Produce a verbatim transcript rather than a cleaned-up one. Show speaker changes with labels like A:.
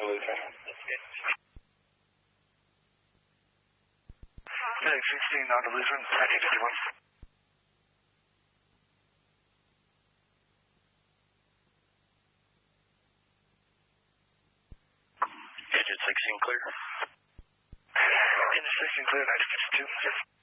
A: Andalusia. Medic sixteen, Andalusia, nineteen fifty-one.
B: Engine sixteen clear.
A: Engine sixteen clear, nineteen fifty-two.